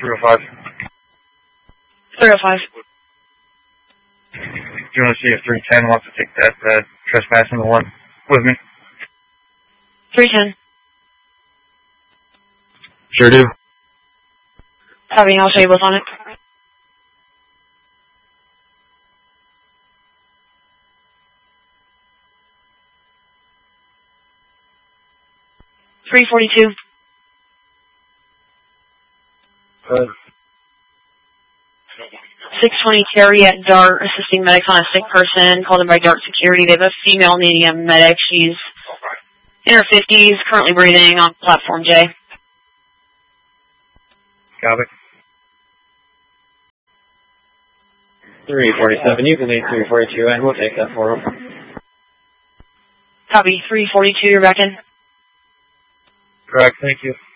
305. 305. Do you want to see if 310 wants to take that trespassing the one with me? 310. Sure do. Copy, I'll show you what's on it. $342. 620 Terry at DART, assisting medics on a sick person, called in by DART security. They have a female medium medic. She's in her 50s, currently breathing on platform J. Copy. 347, you can leave 342 and we'll take that for them. Copy, 342, you're back in. Correct, thank you.